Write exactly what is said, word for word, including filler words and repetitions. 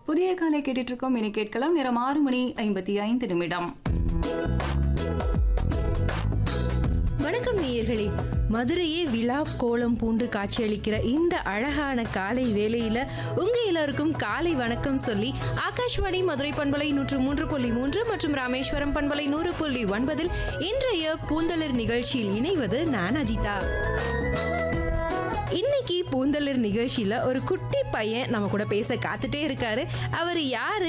புதிய காலை கேட்டுட்டு இருக்கோம். இனி கேட்கலாம். நேரம் ஆறு மணி ஐம்பத்தி ஐந்து நிமிடம். வணக்கம் நேயர்களே. மதுரையே விழா கோலம் பூண்டு காட்சியளிக்கிற இந்த அழகான காலை வேளையில உங்க எல்லாருக்கும் காலை வணக்கம் சொல்லி ஆகாஷ்வாணி மதுரை பண்பலை நூற்று மூன்று புள்ளி மூன்று மற்றும் ராமேஸ்வரம் பண்பலை நூறு புள்ளி ஒன்பதில் இன்றைய பூந்தளிர் நிகழ்ச்சியில் இணைவது நான் அஜிதா. இன்னைக்கு பூந்தளிர் நிகழ்ச்சியில ஒரு குட்டி பையன் நம்ம கூட பேச காத்துட்டே இருக்காரு. அவர் யாரு,